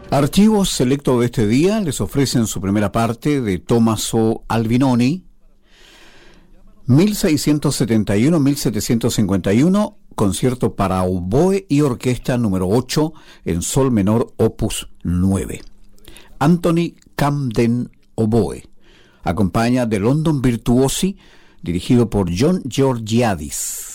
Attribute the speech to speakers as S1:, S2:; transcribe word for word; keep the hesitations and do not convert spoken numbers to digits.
S1: Archivos selectos de este día les ofrecen su primera parte de Tommaso Albinoni, mil seiscientos setenta y uno a mil setecientos cincuenta y uno, concierto para oboe y orquesta número ocho en sol menor opus nueve. Anthony Camden oboe. Acompaña The London Virtuosi, dirigido por John Georgiadis.